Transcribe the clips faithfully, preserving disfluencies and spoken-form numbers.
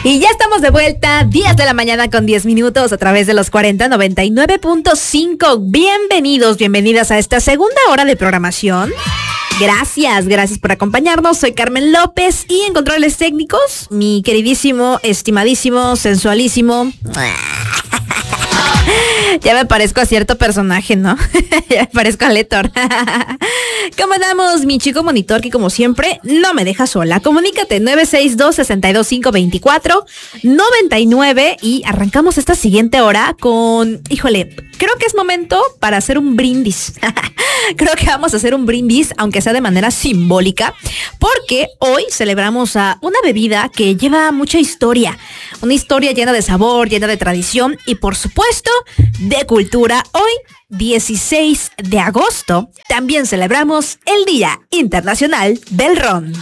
Y ya estamos de vuelta, diez de la mañana con diez minutos a través de los cuarenta noventa y nueve punto cinco. Bienvenidos, bienvenidas a esta segunda hora de programación. Gracias, gracias por acompañarnos. Soy Carmen López y en controles técnicos, mi queridísimo, estimadísimo, sensualísimo. Ya me parezco a cierto personaje, ¿no? Ya me parezco a Letor. ¿Cómo andamos, mi chico monitor, que como siempre no me deja sola? Comunícate nueve seis dos, seis dos cinco, dos cuatro nueve nueve y arrancamos esta siguiente hora con, híjole, creo que es momento para hacer un brindis. Creo que vamos a hacer un brindis, aunque sea de manera simbólica, porque hoy celebramos a una bebida que lleva mucha historia, una historia llena de sabor, llena de tradición y por supuesto de cultura. Hoy, dieciséis de agosto, también celebramos el Día Internacional del Ron.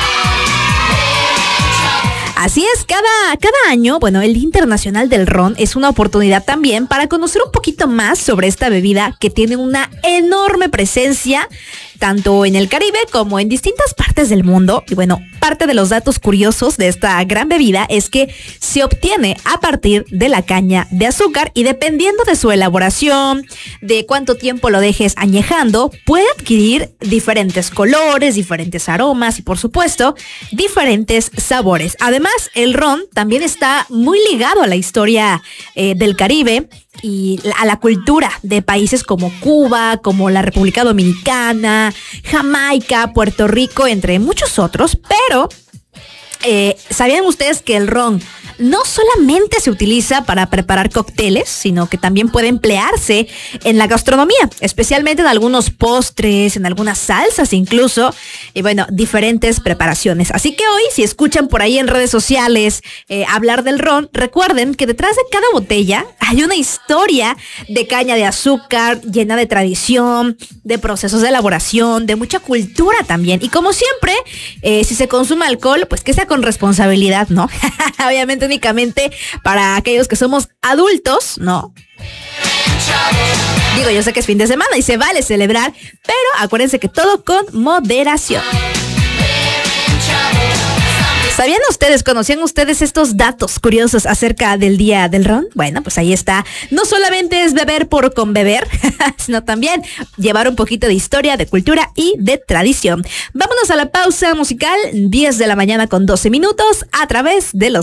Así es, cada, cada año, bueno, el Día Internacional del Ron es una oportunidad también para conocer un poquito más sobre esta bebida que tiene una enorme presencia tanto en el Caribe como en distintas partes del mundo. Y bueno, parte de los datos curiosos de esta gran bebida es que se obtiene a partir de la caña de azúcar y dependiendo de su elaboración, de cuánto tiempo lo dejes añejando, puede adquirir diferentes colores, diferentes aromas y por supuesto, diferentes sabores. Además, el ron también está muy ligado a la historia eh, del Caribe y a la cultura de países como Cuba, como la República Dominicana, Jamaica, Puerto Rico, entre muchos otros, pero eh, ¿sabían ustedes que el ron no solamente se utiliza para preparar cócteles, sino que también puede emplearse en la gastronomía, especialmente en algunos postres, en algunas salsas incluso, y bueno, diferentes preparaciones. Así que hoy, si escuchan por ahí en redes sociales eh, hablar del ron, recuerden que detrás de cada botella hay una historia de caña de azúcar, llena de tradición, de procesos de elaboración, de mucha cultura también. Y como siempre, eh, si se consume alcohol, pues que sea con responsabilidad, ¿no? Obviamente únicamente para aquellos que somos adultos, ¿no? Digo, yo sé que es fin de semana y se vale celebrar, pero acuérdense que todo con moderación. ¿Sabían ustedes, conocían ustedes estos datos curiosos acerca del Día del Ron? Bueno, pues ahí está. No solamente es beber por conbeber, sino también llevar un poquito de historia, de cultura y de tradición. Vámonos a la pausa musical, diez de la mañana con doce minutos, a través de los